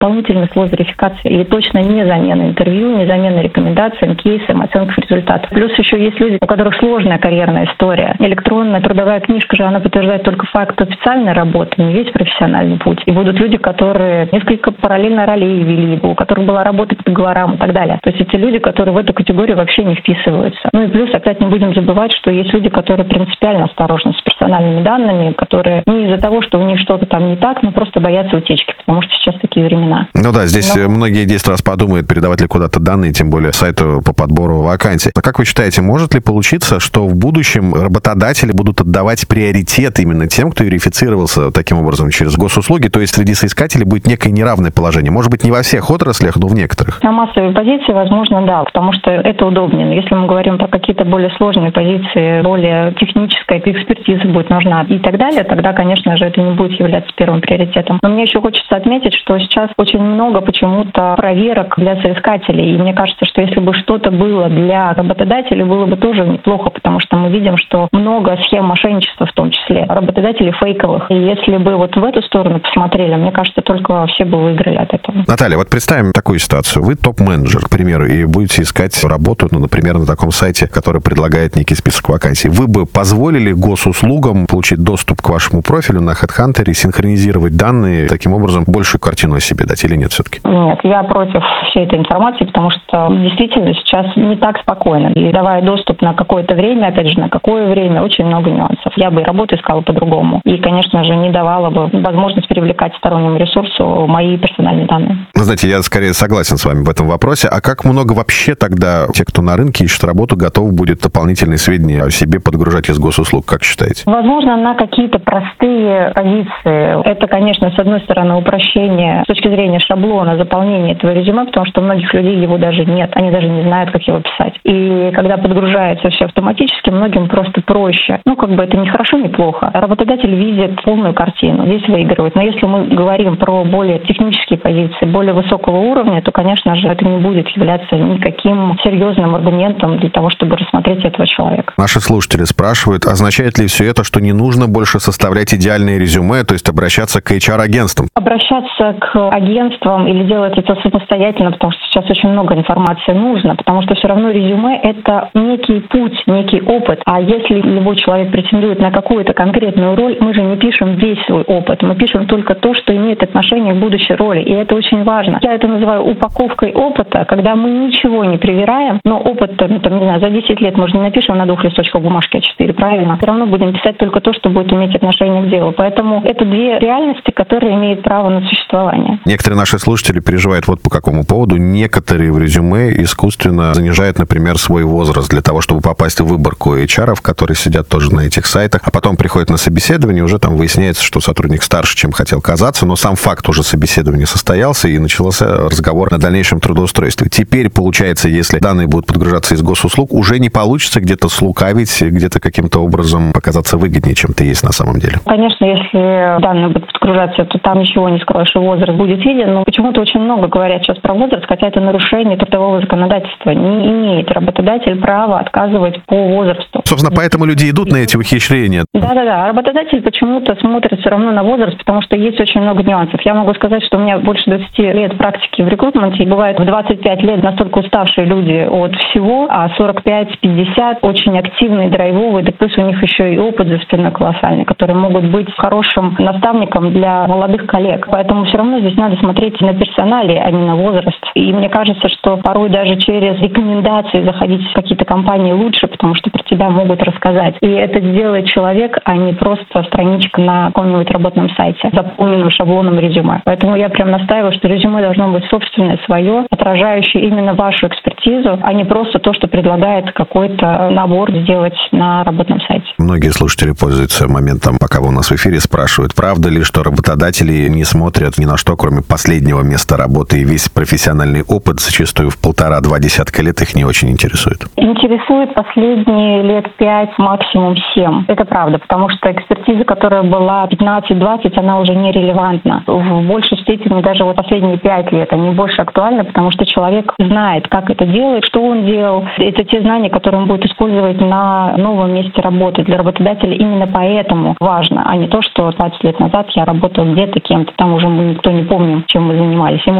дополнительный слой верификации и точно не замена интервью, не замена рекомендациям, кейсам, оценкам результатов. Плюс еще есть люди, у которых сложная карьерная история. Электронная трудовая книжка же, она подтверждает только факт официальной работы, не весь профессиональный путь. И будут люди, которые несколько параллельно ролей вели, у которых была работа по договорам и так далее. То есть эти люди, которые в эту категорию вообще не вписываются. Ну и плюс опять не будем забывать, что есть люди, которые принципиально осторожны с персональными данными, которые не из-за того, что у них что-то там не так, но просто боятся утечки, потому что сейчас такие времена. Ну да, здесь многие 10 раз подумают, передавать ли куда-то данные, тем более сайту по подбору вакансий. А как вы считаете, может ли получиться, что в будущем работодатели будут отдавать приоритет именно тем, кто верифицировался таким образом через госуслуги, то есть среди соискателей будет некое неравное положение? Может быть, не во всех отраслях, но в некоторых? На массовые позиции, возможно, да, потому что это удобнее. Но если мы говорим про какие-то более сложные позиции, более техническая экспертиза будет нужна и так далее, тогда, конечно же, это не будет являться первым приоритетом. Но мне еще хочется отметить, что сейчас очень много почему-то проверок для соискателей. И мне кажется, что если бы что-то было для работодателей, было бы тоже неплохо, потому что мы видим, что много схем мошенничества, в том числе работодателей фейковых. И если бы вот в эту сторону посмотрели, мне кажется, только все бы выиграли от этого. Наталья, вот представим такую ситуацию. Вы топ-менеджер, к примеру, и будете искать работу, например, на таком сайте, который предлагает некий список вакансий. Вы бы позволили госуслугам получить доступ к вашему профилю на HeadHunter и синхронизировать данные, таким образом большую картину о себе дать или нет все-таки? Нет, я против всей этой информации, потому что действительно сейчас не так спокойно. И давая доступ на какое-то время, опять же, на какое время, очень много нюансов. Я бы и работу искала по-другому. И, конечно же, не давала бы возможность привлекать стороннему ресурсу мои персональные данные. Ну, знаете, я скорее согласен с вами в этом вопросе. А как много вообще тогда те, кто на рынке ищет работу, готов будет дополнительные сведения о себе подгружать из госуслуг, как считаете? Возможно, на какие-то простые позиции. Это, конечно, с одной стороны, упрощение с точки зрения шаблона заполнения этого резюме, потому что у многих людей его даже нет. Они даже не знают, как его писать. И когда подгружается все автоматически, многим просто проще. Это не хорошо, не плохо. Работодатель видит полную картину, здесь выигрывает. Но если мы говорим про более технические позиции, более высокого уровня, то, конечно же, это не будет являться никаким серьезным аргументом для того, чтобы рассмотреть этого человека. Наши слушатели спрашивают, означает ли все это, что не нужно больше составлять идеальное резюме, то есть обращаться к HR-агентствам? Обращаться к агентствам или делать это самостоятельно, потому что сейчас очень много информации нужно, потому что все равно резюме — это некий путь, некий опыт. А если любой человек претендует на какую-то конкретную роль, мы же не пишем весь свой опыт, мы пишем только то, что имеет отношение к будущей роли, и это очень важно. Я это называю упаковкой опыта, когда мы ничего не привираем, но опыт-то, за 10 лет мы же не напишем на 2 листочках бумажки А4, правильно? Все равно будем писать только то, что будет иметь отношение к делу. Поэтому это две реальности, которые имеют право на существование. Некоторые наши слушатели переживают вот по какому поводу. Некоторые в резюме искусственно занижают, например, свой возраст для того, чтобы попасть в выборку HR-ов, которые сидят тоже на этих сайтах, а потом приходят на собеседование, уже там выясняется, что сотрудник старше, чем хотел казаться, но сам факт уже собеседования состоялся, и начался разговор о дальнейшем трудоустройстве. Теперь, получается, если данные будут подгружаться из госуслуг, уже не получится где-то слукавить, где-то каким-то образом показаться выгоднее, чем ты есть на самом деле. Конечно, если данные будут подгружаться, то там ничего не скроешь, и возраст будет виден. Но почему-то очень много говорят сейчас про возраст, хотя это нарушение трудового законодательства. Не имеет работодатель права отказывать по возрасту. Собственно, поэтому люди идут на эти ухищрения. Да. Работодатель почему-то смотрит все равно на возраст, потому что есть очень много нюансов. Я могу сказать, что у меня больше 20 лет практики в рекрутменте, и бывает в 25 лет настолько уставшие люди от всего, а 45-50 очень активные, драйвовые, да плюс у них еще и опыт за спиной колоссальный, которые могут быть хорошим наставником для молодых коллег. Поэтому все равно здесь надо смотреть на персоналии, а не на возраст. И мне кажется, что порой даже через рекомендации заходить в какие-то компании лучше, потому что про тебя могут рассказать. И это делает человек, а не просто страничка на каком-нибудь работном сайте, заполненным шаблоном резюме. Поэтому я прям настаиваю, что резюме должно быть собственное, свое, отражающее именно вашу экспертизу, а не просто то, что предлагает какой-то набор сделать на работном сайте. Многие слушатели пользуются моментом, пока вы у нас в эфире, спрашивают, правда ли, что работодатели не смотрят ни на что, кроме последнего места работы, и весь профессиональный опыт зачастую в 1,5-2 десятка лет их не очень интересует? Интересует последние последние лет 5, максимум 7. Это правда, потому что экспертиза, которая была 15-20, она уже нерелевантна. В большей степени даже вот последние 5 лет они больше актуальны, потому что человек знает, как это делает, что он делал. Это те знания, которые он будет использовать на новом месте работы. Для работодателя именно поэтому важно, а не то, что 20 лет назад я работал где-то кем-то, там уже мы никто не помним, чем мы занимались.